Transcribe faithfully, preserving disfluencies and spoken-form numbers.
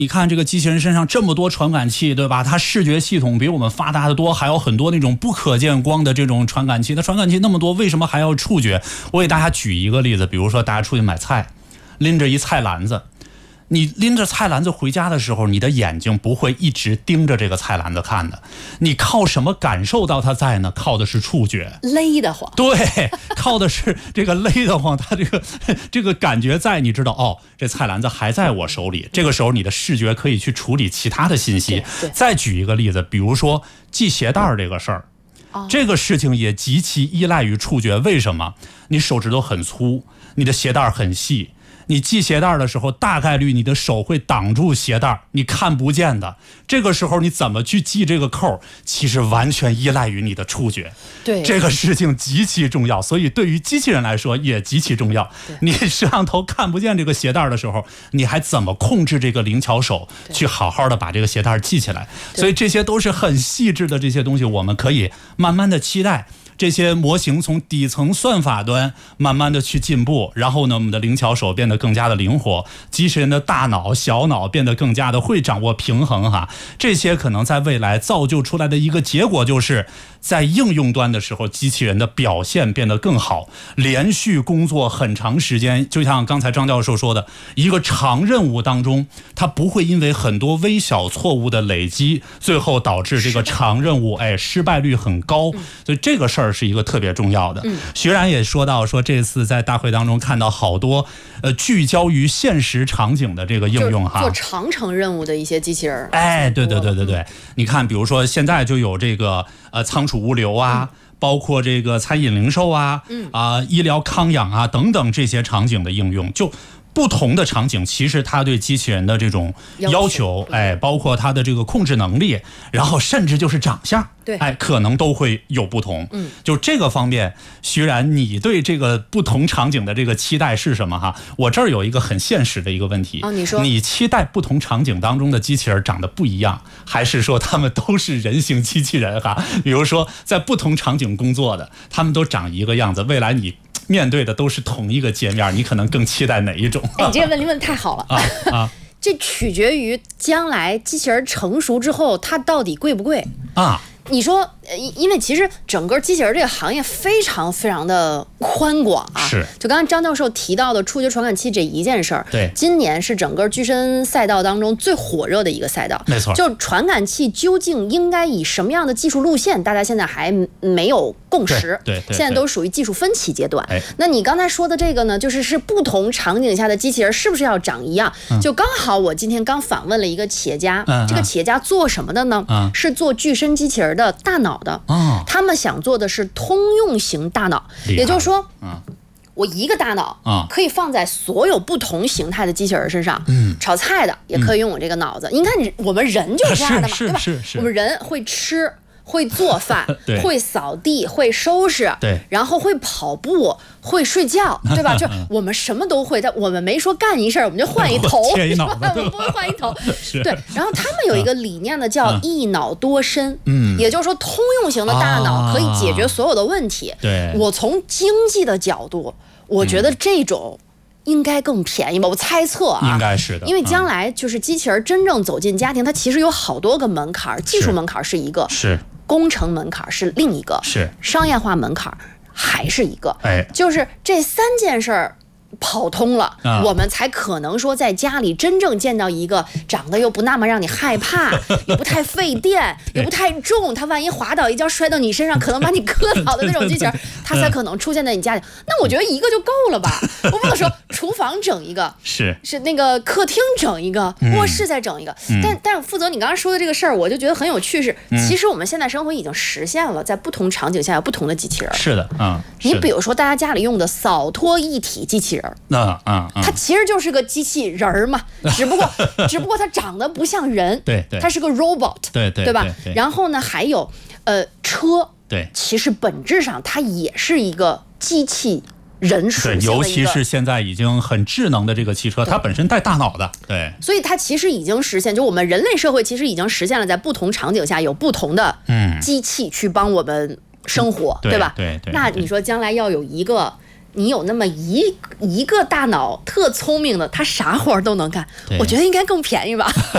你看这个机器人身上这么多传感器，对吧？它视觉系统比我们发达的多，还有很多那种不可见光的这种传感器。它传感器那么多，为什么还要触觉？我给大家举一个例子，比如说大家出去买菜，拎着一菜篮子。你拎着菜篮子回家的时候，你的眼睛不会一直盯着这个菜篮子看的，你靠什么感受到它在呢？靠的是触觉， 勒得慌。 对，靠的是这个勒得慌，它这个这个感觉在，你知道哦，这菜篮子还在我手里。这个时候你的视觉可以去处理其他的信息。再举一个例子，比如说系鞋带这个事儿。这个事情也极其依赖于触觉，为什么？你手指头很粗，你的鞋带很细，你系鞋带的时候，大概率你的手会挡住鞋带，你看不见的。这个时候你怎么去系这个扣，其实完全依赖于你的触觉。 对， 这个事情极其重要，所以对于机器人来说也极其重要。你摄像头看不见这个鞋带的时候，你还怎么控制这个灵巧手去好好的把这个鞋带系起来？所以这些都是很细致的这些东西，我们可以慢慢的期待。这些模型从底层算法端慢慢的去进步，然后呢，我们的灵巧手变得更加的灵活，机器人的大脑、小脑变得更加的会掌握平衡哈。这些可能在未来造就出来的一个结果，就是在应用端的时候，机器人的表现变得更好，连续工作很长时间，就像刚才张教授说的，一个长任务当中，它不会因为很多微小错误的累积，最后导致这个长任务哎失败率很高，所以这个事儿是一个特别重要的。徐然也说到说，这次在大会当中看到好多呃聚焦于现实场景的这个应用哈， 做长程任务的一些机器人。 哎，对对对对对，你看，比如说现在就有这个呃仓储物流啊。嗯，包括这个餐饮零售啊，嗯啊、呃、医疗康养啊等等这些场景的应用，就不同的场景，其实它对机器人的这种要求，哎，包括它的这个控制能力，然后甚至就是长相， 对， 哎，可能都会有不同。 嗯， 就这个方面，徐然，你对这个不同场景的这个期待是什么哈？我这儿有一个很现实的一个问题。 哦，你说， 你期待不同场景当中的机器人长得不一样，还是说他们都是人形机器人哈？比如说在不同场景工作的，他们都长一个样子，未来你面对的都是同一个界面，你可能更期待哪一种？ 哎，你这个问题问得太好了啊啊！ 这取决于将来机器人成熟之后，它到底贵不贵啊？ 你说，因为其实整个机器人这个行业非常非常的宽广啊。 是。 就刚刚张教授提到的触觉传感器这一件事儿， 对， 今年是整个具身赛道当中最火热的一个赛道。 没错。 就传感器究竟应该以什么样的技术路线，大家现在还没有共识。 对 对, 对。 现在都属于技术分歧阶段。 哎。 那你刚才说的这个呢，就是是不同场景下的机器人是不是要长一样？嗯、就刚好我今天刚访问了一个企业家， 嗯、 这个企业家做什么的呢？ 嗯、 是做具身机器人的大脑的。 哦， 他们想做的是通用型大脑，也就是说，嗯，我一个大脑啊可以放在所有不同形态的机器人身上。嗯，炒菜的也可以用我这个脑子。你看，我们人就是这样的嘛，对吧？ 是是是。 我们人会吃。会做饭，会扫地，会收拾， 对， 然后会跑步，会睡觉，对吧？就我们什么都会，但我们没说干一事儿我们就换一头， 切一脑子， 我们不会换一头。对，然后他们有一个理念呢，叫一脑多身，嗯，也就是说通用型的大脑可以解决所有的问题。 对， 我从经济的角度，我觉得这种。应该更便宜吧？我猜测啊， 应该是的， 因为将来就是机器人真正走进家庭，它其实有好多个门槛，技术门槛是一个， 是工程门槛是另一个， 是商业化门槛还是一个， 哎， 就是这三件事儿。跑通了、啊，我们才可能说在家里真正见到一个长得又不那么让你害怕，也不太费电，也不太重，它万一滑倒一跤摔到你身上，可能把你磕倒的那种机器人，它才可能出现在你家里。那我觉得一个就够了吧？我不能说厨房整一个， 是是那个客厅整一个，卧室再整一个。嗯、但但负责你刚刚说的这个事儿，我就觉得很有趣是， 嗯、 其实我们现在生活已经实现了，在不同场景下有不同的机器人。 是的，嗯， 你比如说大家家里用的扫拖一体机器人。 啊啊！ 它其实就是个机器人儿嘛，只不过只不过它长得不像人， 对对， 它是个 robot， 对对对吧？然后呢，还有呃车， 对， 其实本质上它也是一个机器人属性的一个， 尤其是现在已经很智能的这个汽车，它本身带大脑的，对， 所以它其实已经实现，就我们人类社会其实已经实现了，在不同场景下有不同的机器去帮我们生活， 嗯、 对吧？ 对 对, 对。 那你说将来要有一个。你有那么一一个大脑特聪明的，他啥活都能干，我觉得应该更便宜吧。